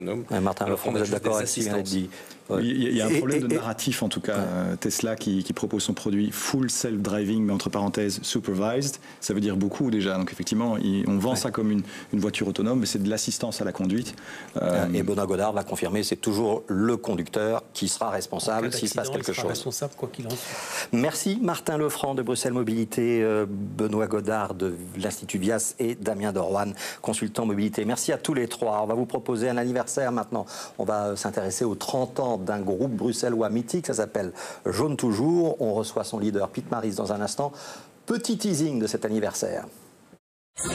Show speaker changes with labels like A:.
A: Martin Lefranc, vous êtes d'accord avec ce qui vient d'être dit?
B: Oui, il y a un problème de narratif en tout cas. Tesla qui propose son produit full self-driving, mais entre parenthèses supervised, ça veut dire beaucoup déjà. Donc effectivement, on vend ça comme une voiture autonome, mais c'est de l'assistance à la conduite.
A: Et Benoît Godard l'a confirmé, c'est toujours le conducteur qui sera responsable s'il se passe quelque chose.
C: Responsable quoi qu'il en soit.
A: Merci Martin Lefranc de Bruxelles Mobilité, Benoît Godard de l'Institut Vias et Damien Dorwan, consultant mobilité. Merci à tous les trois. On va vous proposer un anniversaire maintenant. On va s'intéresser aux 30 ans d'un groupe bruxellois mythique, ça s'appelle Jaune Toujours. On reçoit son leader Pete Maris dans un instant. Petit teasing de cet anniversaire.